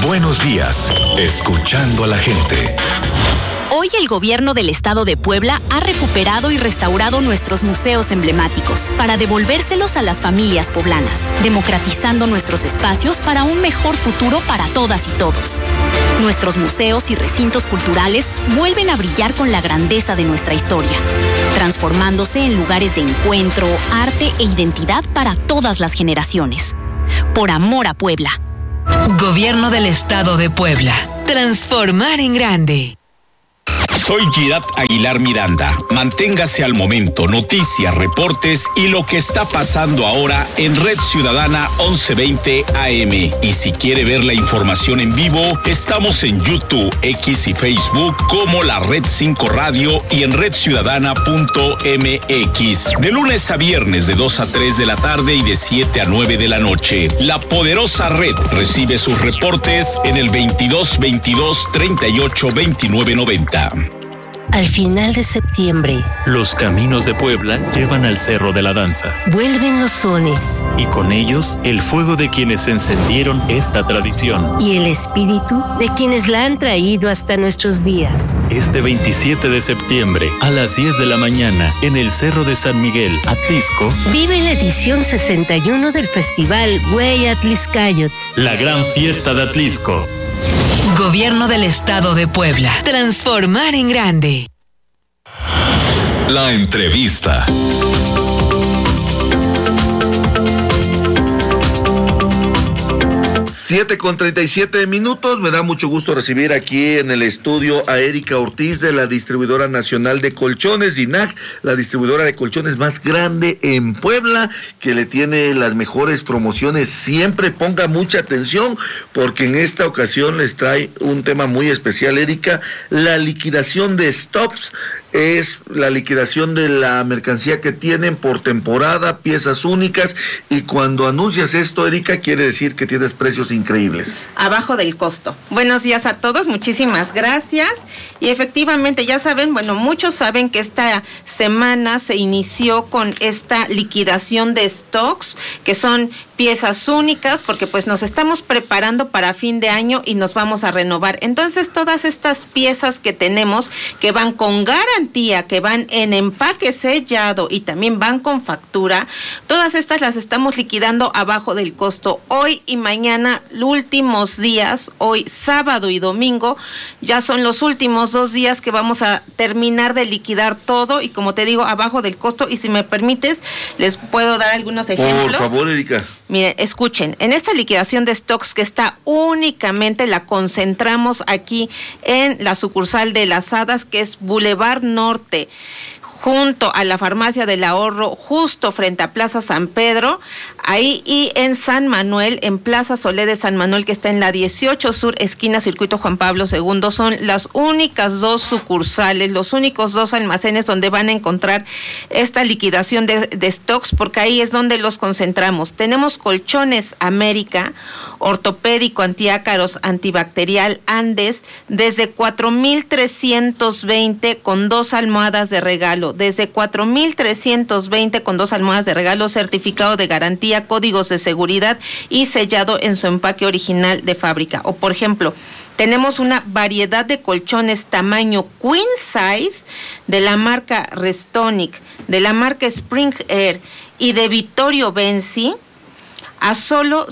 Buenos días, escuchando a la gente. Hoy el gobierno del estado de Puebla ha recuperado y restaurado nuestros museos emblemáticos para devolvérselos a las familias poblanas, democratizando nuestros espacios para un mejor futuro para todas y todos. Nuestros museos y recintos culturales vuelven a brillar con la grandeza de nuestra historia, transformándose en lugares de encuentro, arte e identidad para todas las generaciones. Por amor a Puebla. Gobierno del estado de Puebla. Transformar en grande. Soy Girat Aguilar Miranda. Manténgase al momento, noticias, reportes y lo que está pasando ahora en Red Ciudadana 1120 AM. Y si quiere ver la información en vivo, estamos en YouTube, X y Facebook como la Red 5 Radio y en redciudadana.mx. De lunes a viernes de 2 a 3 de la tarde y de 7 a 9 de la noche. La poderosa red recibe sus reportes en el 22 22 38 29 90. Al final de septiembre, los caminos de Puebla llevan al Cerro de la Danza. Vuelven los sones. Y con ellos, el fuego de quienes encendieron esta tradición. Y el espíritu de quienes la han traído hasta nuestros días. Este 27 de septiembre, a las 10 de la mañana, en el Cerro de San Miguel, Atlixco, vive la edición 61 del Festival Güey Atlixcayot. La gran fiesta de Atlixco. Gobierno del estado de Puebla. Transformar en grande. La entrevista. 7:37. Me da mucho gusto recibir aquí en el estudio a Erika Ortiz de la Distribuidora Nacional de Colchones, DINAC, la distribuidora de colchones más grande en Puebla, que le tiene las mejores promociones. Siempre ponga mucha atención porque en esta ocasión les trae un tema muy especial, Erika, la liquidación de stocks. Es la liquidación de la mercancía que tienen por temporada, piezas únicas, y cuando anuncias esto, Erika, quiere decir que tienes precios increíbles. Abajo del costo. Buenos días a todos, muchísimas gracias. Y efectivamente, ya saben, bueno, muchos saben que esta semana se inició con esta liquidación de stocks, que son piezas únicas, porque pues nos estamos preparando para fin de año y nos vamos a renovar. Entonces, todas estas piezas que tenemos, que van con garantía, que van en empaque sellado y también van con factura, todas estas las estamos liquidando abajo del costo. Hoy y mañana, los últimos días, hoy sábado y domingo, ya son los últimos 2 días que vamos a terminar de liquidar todo, y como te digo, abajo del costo. Y si me permites, les puedo dar algunos ejemplos. Por favor, Erika. Miren, escuchen, en esta liquidación de stocks, que está únicamente, la concentramos aquí en la sucursal de Las Hadas, que es Boulevard Norte, junto a la Farmacia del Ahorro, justo frente a Plaza San Pedro, ahí, y en San Manuel, en Plaza Solé de San Manuel, que está en la 18 Sur, esquina Circuito Juan Pablo II, son las únicas 2 sucursales, los únicos 2 almacenes donde van a encontrar esta liquidación de stocks, porque ahí es donde los concentramos. Tenemos colchones América, ortopédico, antiácaros, antibacterial, Andes, desde 4,320 con 2 almohadas de regalo, desde 4,320 con 2 almohadas de regalo, certificado de garantía, códigos de seguridad y sellado en su empaque original de fábrica. O por ejemplo, tenemos una variedad de colchones tamaño queen size de la marca Restonic, de la marca Spring Air y de Vittorio Benzi, a solo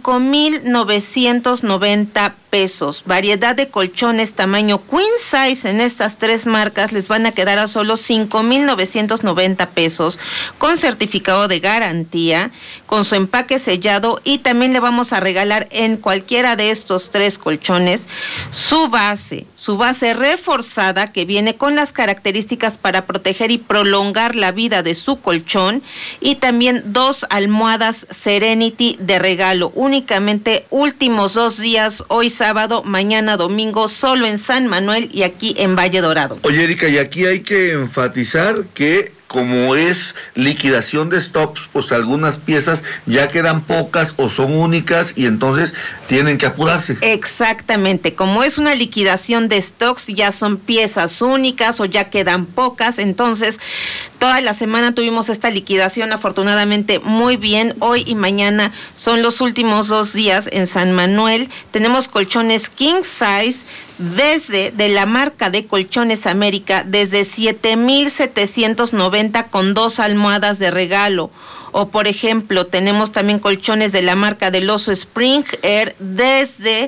5,990 pesos. Variedad de colchones tamaño queen size en estas 3 marcas les van a quedar a solo 5,990 pesos, con certificado de garantía, con su empaque sellado, y también le vamos a regalar en cualquiera de estos 3 colchones su base reforzada, que viene con las características para proteger y prolongar la vida de su colchón, y también 2 almohadas Serenity de regalo, únicamente últimos 2 días, hoy sábado, mañana domingo, solo en San Manuel y aquí en Valle Dorado. Oye, Erika, y aquí hay que enfatizar que como es liquidación de stocks, pues algunas piezas ya quedan pocas o son únicas y entonces tienen que apurarse. Exactamente, como es una liquidación de stocks, ya son piezas únicas o ya quedan pocas, entonces toda la semana tuvimos esta liquidación, afortunadamente muy bien. Hoy y mañana son los últimos 2 días en San Manuel. Tenemos colchones king size de la marca de Colchones América desde 7,790 con 2 almohadas de regalo. O por ejemplo, tenemos también colchones de la marca del Oso Spring Air desde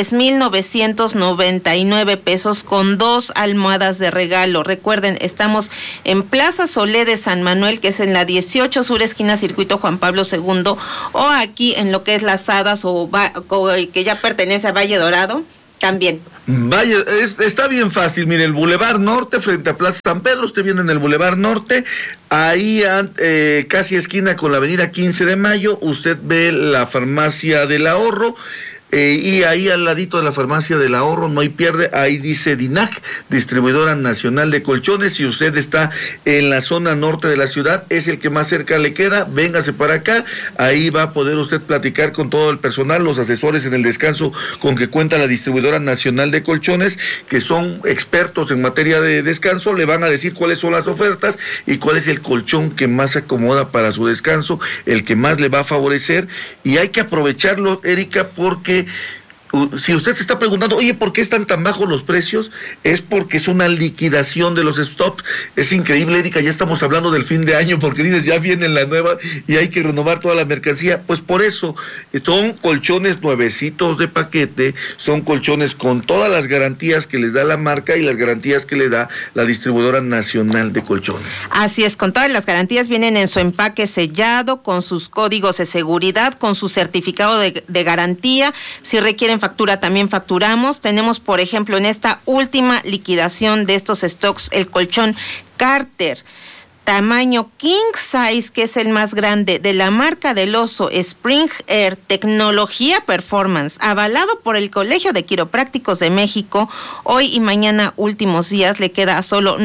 3,999 pesos con 2 almohadas de regalo. Recuerden, estamos en Plaza Solé de San Manuel, que es en la 18 Sur, esquina Circuito Juan Pablo II, o aquí en lo que es Las Hadas, que ya pertenece a Valle Dorado, también. Vaya, está bien fácil. Mire, el Boulevard Norte frente a Plaza San Pedro, usted viene en el Boulevard Norte, ahí casi esquina con la avenida 15 de Mayo, usted ve la Farmacia del Ahorro. Y ahí al ladito de la Farmacia del Ahorro, no hay pierde, ahí dice DINAC, Distribuidora Nacional de Colchones. Si usted está en la zona norte de la ciudad, es el que más cerca le queda, véngase para acá, ahí va a poder usted platicar con todo el personal, los asesores en el descanso con que cuenta la Distribuidora Nacional de Colchones, que son expertos en materia de descanso, le van a decir cuáles son las ofertas y cuál es el colchón que más se acomoda para su descanso, el que más le va a favorecer, y hay que aprovecharlo, Erika, porque si usted se está preguntando, oye, ¿por qué están tan bajos los precios? Es porque es una liquidación de los stocks. Es increíble, Erika, ya estamos hablando del fin de año, porque dices, ya viene la nueva y hay que renovar toda la mercancía. Pues por eso, son colchones nuevecitos de paquete, son colchones con todas las garantías que les da la marca y las garantías que le da la Distribuidora Nacional de Colchones. Así es, con todas las garantías, vienen en su empaque sellado, con sus códigos de seguridad, con su certificado de garantía. Si requieren factura, también facturamos. Tenemos, por ejemplo, en esta última liquidación de estos stocks, el colchón Carter tamaño king size, que es el más grande, de la marca del Oso Spring Air, tecnología performance, avalado por el Colegio de Quiroprácticos de México. Hoy y mañana, últimos días, le queda a solo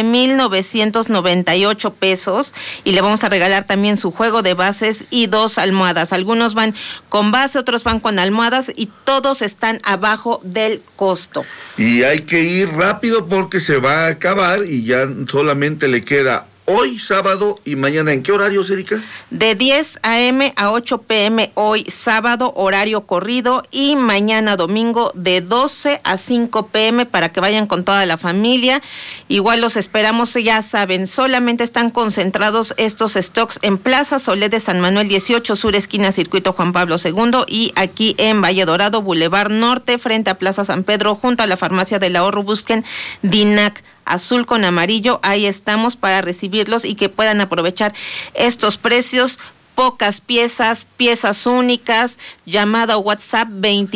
9,998 pesos, y le vamos a regalar también su juego de bases y 2 almohadas. Algunos van con base, otros van con almohadas, y todos están abajo del costo. Y hay que ir rápido porque se va a acabar y ya solamente le queda hoy, sábado, y mañana. ¿En qué horarios, Erika? De 10 a.m. a 8 p.m. hoy, sábado, horario corrido, y mañana, domingo, de 12 a 5 p.m. para que vayan con toda la familia. Igual los esperamos, ya saben, solamente están concentrados estos stocks en Plaza Solé de San Manuel, 18 Sur, esquina Circuito Juan Pablo II, y aquí en Valle Dorado, Boulevard Norte, frente a Plaza San Pedro, junto a la Farmacia del Ahorro. Busquen DINAC azul con amarillo, ahí estamos para recibirlos y que puedan aprovechar estos precios. Pocas piezas únicas. Llamada o WhatsApp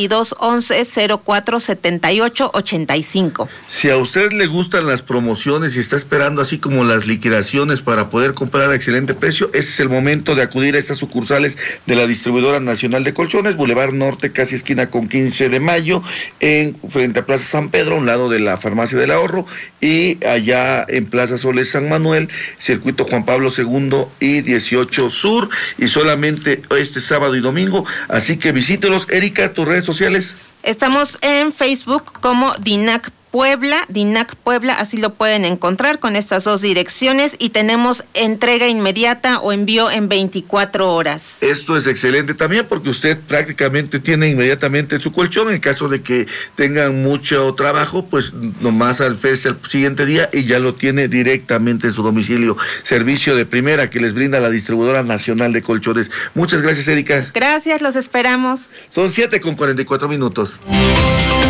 2211-047885. Si a usted le gustan las promociones y está esperando así como las liquidaciones para poder comprar a excelente precio, ese es el momento de acudir a estas sucursales de la Distribuidora Nacional de Colchones, Boulevard Norte, casi esquina con 15 de Mayo, frente a Plaza San Pedro, a un lado de la Farmacia del Ahorro, y allá en Plaza Solé San Manuel, Circuito Juan Pablo II y 18 Sur, y solamente este sábado y domingo, así que visítelos. Erika, tus redes sociales. Estamos en Facebook como DINAC Puebla, así lo pueden encontrar con estas 2 direcciones, y tenemos entrega inmediata o envío en 24 horas. Esto es excelente también porque usted prácticamente tiene inmediatamente su colchón. En caso de que tengan mucho trabajo, pues nomás al siguiente día y ya lo tiene directamente en su domicilio. Servicio de primera que les brinda la Distribuidora Nacional de Colchones. Muchas gracias, Erika. Gracias, los esperamos. Son 7:44.